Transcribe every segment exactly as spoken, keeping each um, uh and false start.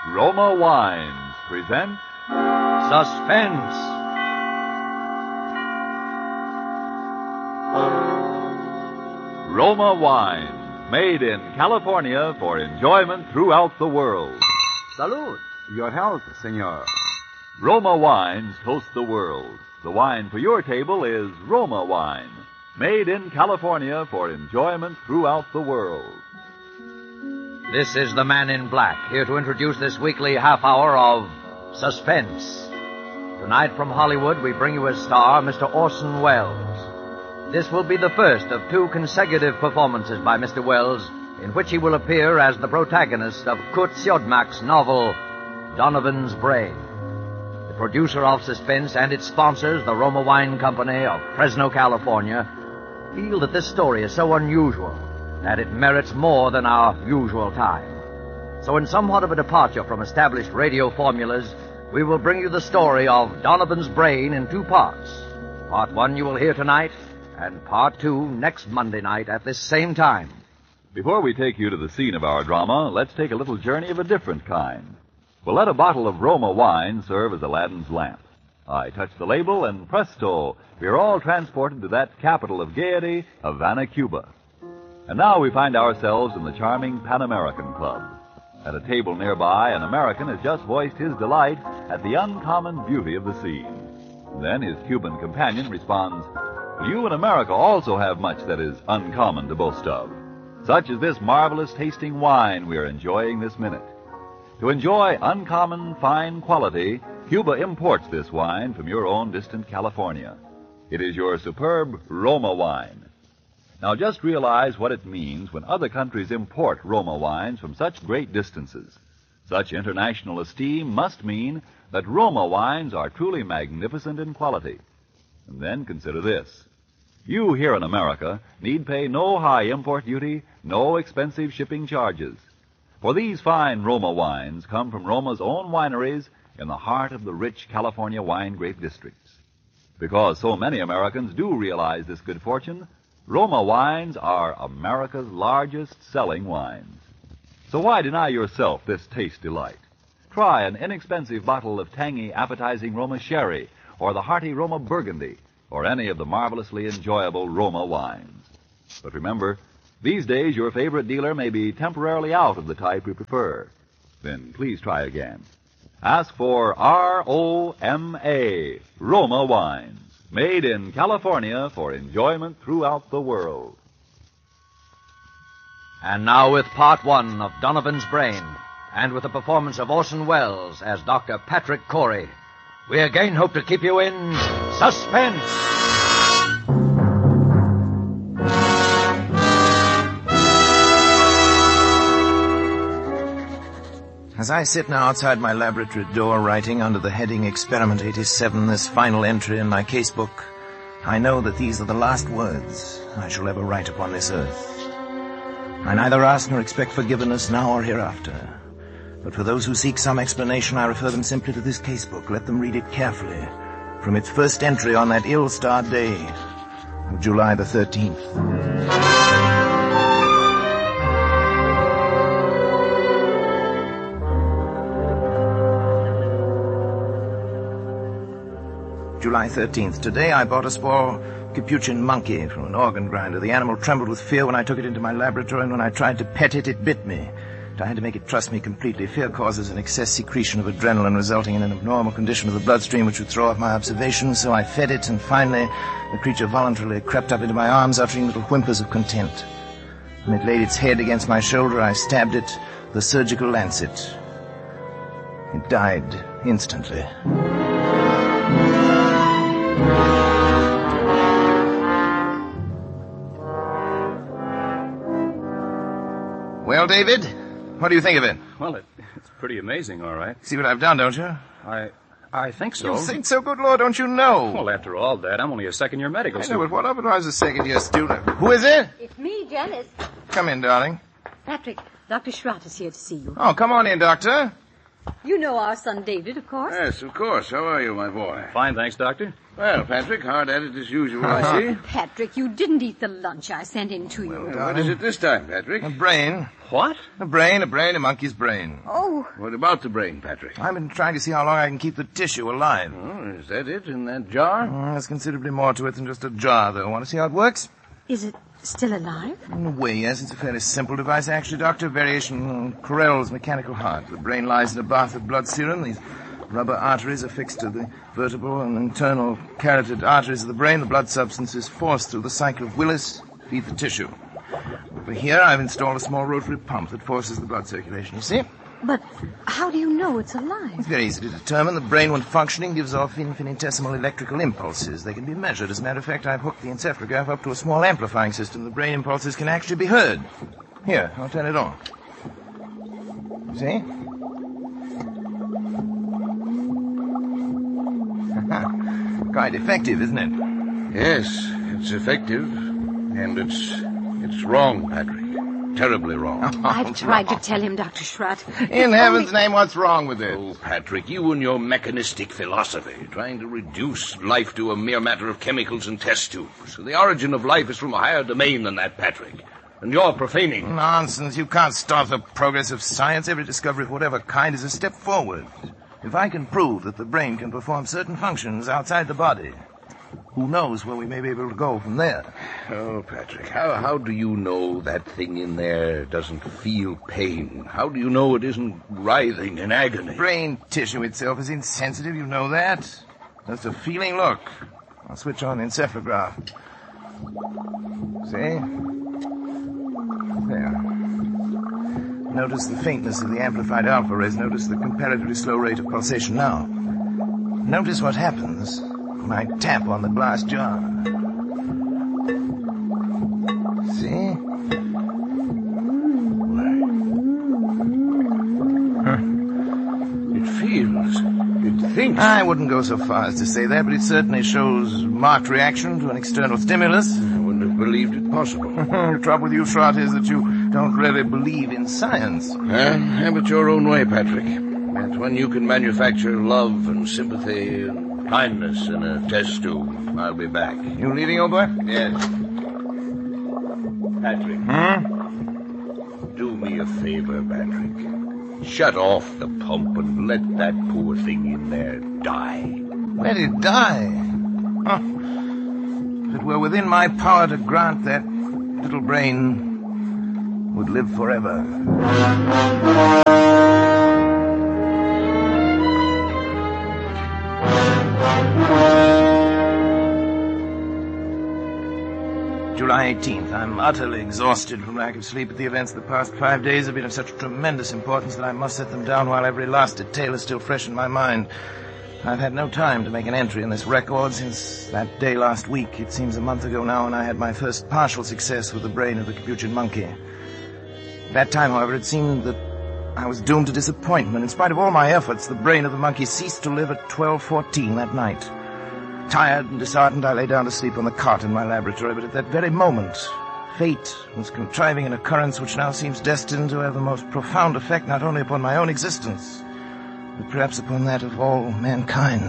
Roma Wines present Suspense. Roma Wines, made in California for enjoyment throughout the world. Salud. Your health, senor. Roma Wines toast the world. The wine for your table is Roma Wine, made in California for enjoyment throughout the world. This is the Man in Black, here to introduce this weekly half hour of Suspense. Tonight from Hollywood, we bring you as star Mister Orson Welles. This will be the first of two consecutive performances by Mister Welles, in which he will appear as the protagonist of Kurt Siodmak's novel, Donovan's Brain. The producer of Suspense and its sponsors, the Roma Wine Company of Fresno, California, feel that this story is so unusual that it merits more than our usual time. So in somewhat of a departure from established radio formulas, we will bring you the story of Donovan's Brain in two parts. Part one you will hear tonight, and part two next Monday night at this same time. Before we take you to the scene of our drama, let's take a little journey of a different kind. We'll let a bottle of Roma wine serve as Aladdin's lamp. I touch the label, and presto, we're all transported to that capital of gaiety, Havana, Cuba. And now we find ourselves in the charming Pan American Club. At a table nearby, an American has just voiced his delight at the uncommon beauty of the scene. Then his Cuban companion responds, "Well, you in America also have much that is uncommon to boast of. Such as this marvelous tasting wine we are enjoying this minute. To enjoy uncommon fine quality, Cuba imports this wine from your own distant California. It is your superb Roma wine. Now just realize what it means when other countries import Roma wines from such great distances. Such international esteem must mean that Roma wines are truly magnificent in quality. And then consider this. You here in America need pay no high import duty, no expensive shipping charges. For these fine Roma wines come from Roma's own wineries in the heart of the rich California wine grape districts. Because so many Americans do realize this good fortune, Roma wines are America's largest selling wines. So why deny yourself this taste delight? Try an inexpensive bottle of tangy, appetizing Roma sherry, or the hearty Roma burgundy, or any of the marvelously enjoyable Roma wines. But remember, these days your favorite dealer may be temporarily out of the type you prefer. Then please try again. Ask for R O M A, Roma wines, made in California for enjoyment throughout the world. And now with part one of Donovan's Brain, and with the performance of Orson Welles as Doctor Patrick Corey, we again hope to keep you in suspense. As I sit now outside my laboratory door writing under the heading Experiment eighty-seven this final entry in my casebook, I know that these are the last words I shall ever write upon this earth. I neither ask nor expect forgiveness now or hereafter. But for those who seek some explanation, I refer them simply to this casebook. Let them read it carefully from its first entry on that ill-starred day of July the thirteenth. July thirteenth. Today I bought a small Capuchin monkey from an organ grinder. The animal trembled with fear when I took it into my laboratory, and when I tried to pet it, it bit me. I had to make it trust me completely. Fear causes an excess secretion of adrenaline, resulting in an abnormal condition of the bloodstream which would throw off my observations, so I fed it, and finally the creature voluntarily crept up into my arms, uttering little whimpers of content. When it laid its head against my shoulder, I stabbed it with a surgical lancet. It died instantly. Well, David, what do you think of it? Well, it, it's pretty amazing, all right. See what I've done, don't you? I I think so. You think so? Good Lord, don't you know? Well, after all that, I'm only a second-year medical I know, student. but what of it? I was a second-year student. Who is it? It's me, Janice. Come in, darling. Patrick, Doctor Schratt is here to see you. Oh, come on in, Doctor. You know our son David, of course. Yes, of course. How are you, my boy? Fine, thanks, Doctor. Well, Patrick, hard at it as usual, I Oh, see. Patrick, you didn't eat the lunch I sent in to you. Well, what is it this time, Patrick? A brain. What? A brain, a brain, a monkey's brain. Oh, What about the brain, Patrick? I've been trying to see how long I can keep the tissue alive. Oh, is that it in that jar? Oh, there's considerably more to it than just a jar, though. Want to see how it works? is it still alive? In a way, yes. It's a fairly simple device, actually, Doctor. Variation on Corell's mechanical heart. The brain lies in a bath of blood serum. These rubber arteries are fixed to the vertebral and internal carotid arteries of the brain. The blood substance is forced through the cycle of Willis to feed the tissue. Over here, I've installed a small rotary pump that forces the blood circulation, you see? But how do you know it's alive? It's very easy to determine. The brain, when functioning, gives off infinitesimal electrical impulses. They can be measured. As a matter of fact, I've hooked the encephalograph up to a small amplifying system. The brain impulses can actually be heard. Here, I'll turn it on. See? Quite effective, isn't it? Yes, it's effective. And it's it's wrong, Patrick. Terribly wrong. I've tried to tell him, Doctor Schrott. In heaven's name, what's wrong with it? Oh, Patrick, you and your mechanistic philosophy, trying to reduce life to a mere matter of chemicals and test tubes. The origin of life is from a higher domain than that, Patrick. And you're profaning. Nonsense. You can't stop the progress of science. Every discovery of whatever kind is a step forward. If I can prove that the brain can perform certain functions outside the body, who knows where we may be able to go from there? Oh, Patrick, how, how do you know that thing in there doesn't feel pain? How do you know it isn't writhing in agony? Brain tissue itself is insensitive, you know that. That's a feeling. Look. I'll switch on the encephalograph. See? There. Notice the faintness of the amplified alpha rays. Notice the comparatively slow rate of pulsation now. Notice what happens when I tap on the glass jar. See? It feels. It thinks. I wouldn't go so far as to say that, but it certainly shows marked reaction to an external stimulus. I wouldn't have believed it possible. The trouble with you, Schrott, is that you don't really believe in science. Well, have it your own way, Patrick. And when you can manufacture love and sympathy and kindness in a test tube, I'll be back. You leaving, old boy? Yes. Patrick. Hmm? Do me a favor, Patrick. Shut off the pump and let that poor thing in there die. Let it die. Huh. If it were within my power to grant that little brain would live forever. July eighteenth. I'm utterly exhausted from lack of sleep. At the events of the past five days have been of such tremendous importance that I must set them down while every last detail is still fresh in my mind. I've had no time to make an entry in this record since that day last week. It seems a month ago now, and I had my first partial success with the brain of the Capuchin monkey. At that time, however, it seemed that I was doomed to disappointment. In spite of all my efforts, the brain of the monkey ceased to live at twelve fourteen that night. Tired and disheartened, I lay down to sleep on the cot in my laboratory, but at that very moment, fate was contriving an occurrence which now seems destined to have the most profound effect not only upon my own existence, but perhaps upon that of all mankind.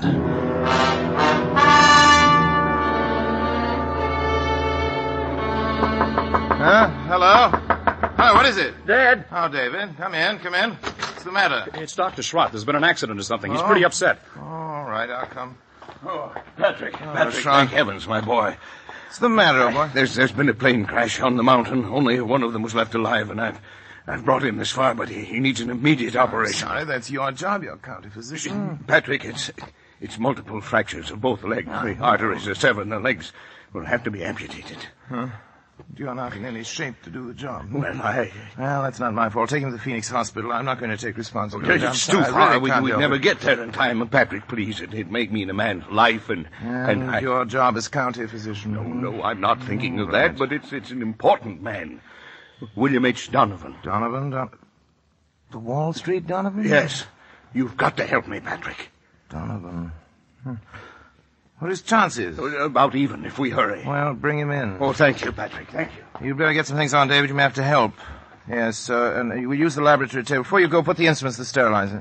Huh? Hello? Hello, what is it? Dad! Oh, David, come in, come in. What's the matter? It's Doctor Schrott. There's been an accident or something. He's Oh. pretty upset. All right, I'll come. Oh, Patrick. Patrick, Sean. thank heavens, my boy. What's the matter, old boy? There's there's been a plane crash on the mountain. Only one of them was left alive, and I've I've brought him this far, but he, he needs an immediate operation. Sorry, that's your job, you're county physician. Patrick, it's it's multiple fractures of both legs. The arteries are severed, and the legs will have to be amputated. Huh? You're not in any shape to do the job. Well, I... Well, that's not my fault. Take him to the Phoenix Hospital. I'm not going to take responsibility. I'm It's too sorry. I far. really we, can't we'd help never it. get there in time. Patrick, please, it, it may mean a man's life, and... And, and I, your job as county physician. No, no, I'm not thinking of that, but it's it's an important man. William H. Donovan. Donovan? Don- the Wall Street Donovan? Yes. You've got to help me, Patrick. Donovan. Hmm. What are his chances? About even, if we hurry. Well, bring him in. Oh, thank you, Patrick. Thank you. You'd better get some things on, David. You may have to help. Yes, uh, and we'll use the laboratory table. Before you go, put the instruments to the sterilizer.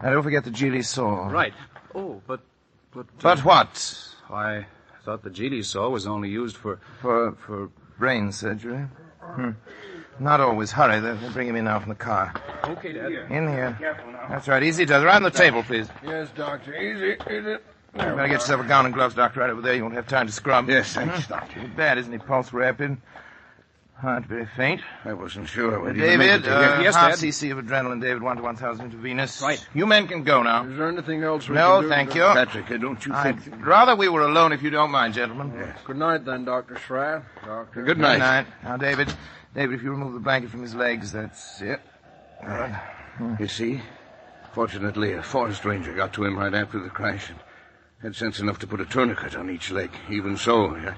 Now, don't forget the Geely saw. Right. Oh, but... But, uh, But what? I thought the Geely saw was only used for... For, for brain surgery. Hmm. Not always. Hurry. They're, they're bringing me now from the car. Okay, Dad. In here. That's right. Easy does. Around the table, please. Yes, Doctor. Easy, easy. You better get yourself a gown and gloves, Doctor, right over there. You won't have time to scrub. Yes, thanks, Doctor. Too bad, isn't he? Pulse rapid. Heart very faint. I wasn't sure. Uh, whether you made David, it uh, Yes, half Dad. cc of adrenaline, David, one to one thousand intravenous. Right. You men can go now. Is there anything else we No, can do? thank you. Patrick, don't you I'd think... rather we were alone if you don't mind, gentlemen. Yes. Good night, then, Doctor Schratt. Doctor. Good night. Good night. Now, David, David, if you remove the blanket from his legs, that's it. All right. You see? Fortunately, a forest ranger got to him right after the crash and had sense enough to put a tourniquet on each leg. Even so, yeah.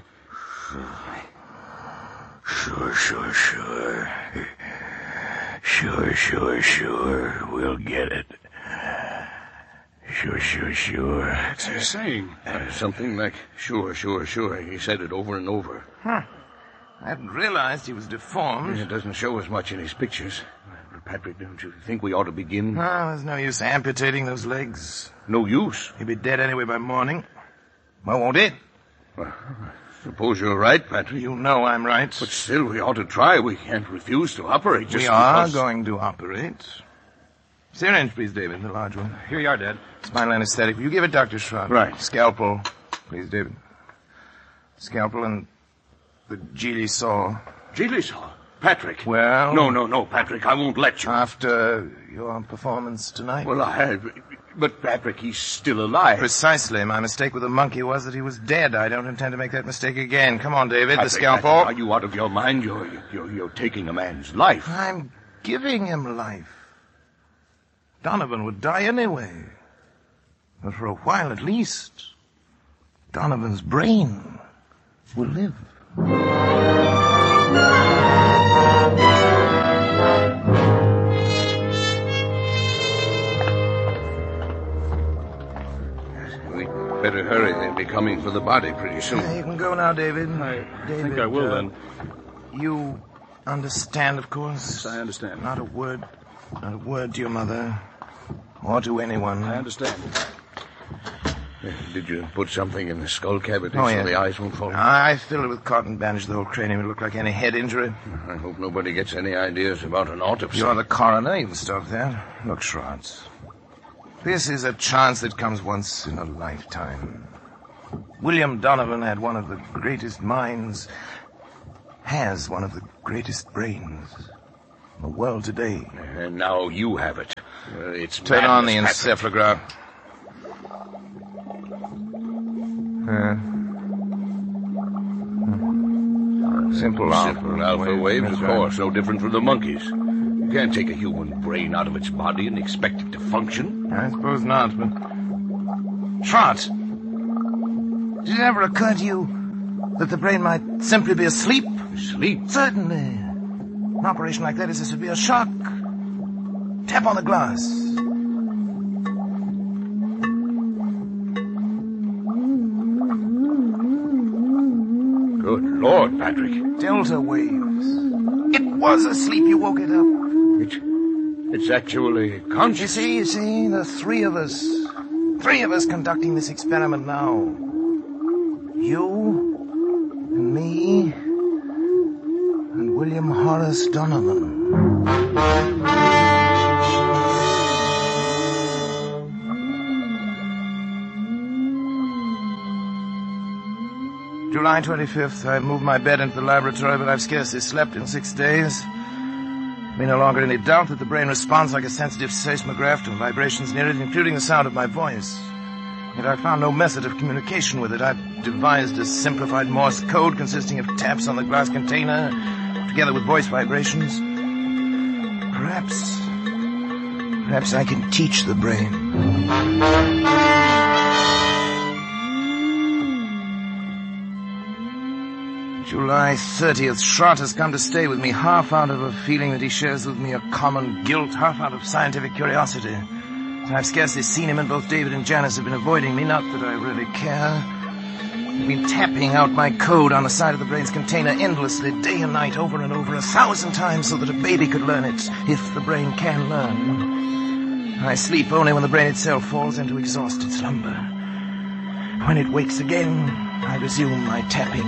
Sure, sure, sure. Sure, sure, sure. We'll get it. Sure, sure, sure. What's he saying? Uh, something like, sure, sure, sure. He said it over and over. Huh. I hadn't realized he was deformed. It doesn't show as much in his pictures. Patrick, don't you think we ought to begin? No, there's no use amputating those legs. No use. He'll be dead anyway by morning. Well, won't it? Well, suppose you're right, Patrick. You know I'm right. But still, we ought to try. We can't refuse to operate just we are because... going to operate. Syringe, please, David, the large one. Here you are, Dad. Spinal anesthetic. Will you give it, Doctor Schratt? Right. Scalpel, please, David. Scalpel and the Geely saw. Geely saw? Patrick. Well... No, no, no, Patrick, I won't let you. After your performance tonight? Well, I... But, Patrick, he's still alive. Precisely. My mistake with the monkey was that he was dead. I don't intend to make that mistake again. Come on, David, Patrick, the scalpel. Patrick, are you out of your mind? You're, you're, you're taking a man's life. I'm giving him life. Donovan would die anyway. But for a while at least, Donovan's brain will live. We'd better hurry. They'll be coming for the body pretty soon. You can go now, David. I David, think I will, uh, then. You understand, of course. I understand. Not a word, not a word to your mother, or to anyone. I understand. Did you put something in the skull cavity Oh, so yeah. the eyes won't fall? I filled it with cotton, bandaged the whole cranium. It looked like any head injury. I hope nobody gets any ideas about an autopsy. You're the coroner. You can stop that. Look, Schwartz. This is a chance that comes once in a lifetime. William Donovan had one of the greatest minds, has one of the greatest brains in the world today. And now you have it. Uh, it's Turn on the madness, Patrick. encephalograph. Uh, simple alpha. Simple alpha waves, That's of right. course. No different from the monkeys. You can't take a human brain out of its body and expect it to function. I suppose not, but... Trot! Did it ever occur to you that the brain might simply be asleep? Sleep. Certainly. An operation like that is a severe shock. Tap on the glass. Good Lord, Patrick. Delta waves. It was asleep. You woke it up. It, it's actually You conscious. see, you see, the three of us. Three of us conducting this experiment now. You, and me, and William Horace Donovan. July twenty-fifth, I've moved my bed into the laboratory, but I've scarcely slept in six days. Be no longer any doubt that the brain responds like a sensitive seismograph to vibrations near it, including the sound of my voice. Yet I found no method of communication with it. I've devised a simplified Morse code consisting of taps on the glass container, together with voice vibrations. Perhaps, perhaps I can teach the brain. July thirtieth, Schrott has come to stay with me, half out of a feeling that he shares with me a common guilt, half out of scientific curiosity. I've scarcely seen him, and both David and Janice have been avoiding me, not that I really care. They've been tapping out my code on the side of the brain's container endlessly, day and night, over and over, a thousand times, so that a baby could learn it, if the brain can learn. I sleep only when the brain itself falls into exhausted slumber. When it wakes again, I resume my tapping